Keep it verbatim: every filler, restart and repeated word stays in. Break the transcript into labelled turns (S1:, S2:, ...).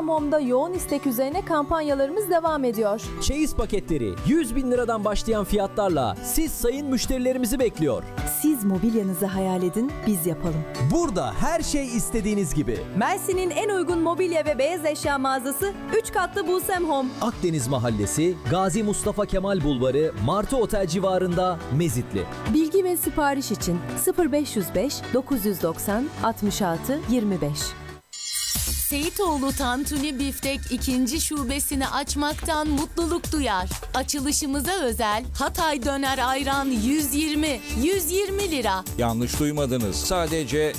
S1: Busem Home'da yoğun istek üzerine kampanyalarımız devam ediyor.
S2: Çeyiz paketleri yüz bin liradan başlayan fiyatlarla siz sayın müşterilerimizi bekliyor.
S3: Siz mobilyanızı hayal edin, biz yapalım.
S2: Burada her şey istediğiniz gibi.
S3: Mersin'in en uygun mobilya ve beyaz eşya mağazası üç katlı Busem Home.
S2: Akdeniz Mahallesi, Gazi Mustafa Kemal Bulvarı, Martı Otel civarında, Mezitli.
S1: Bilgi ve sipariş için sıfır beş yüz beş dokuz yüz doksan altmış altı yirmi beş.
S4: Seyitoğlu Tantuni Biftek ikinci şubesini açmaktan mutluluk duyar. Açılışımıza özel Hatay Döner Ayran yüz yirmi yüz yirmi lira.
S5: Yanlış duymadınız. Sadece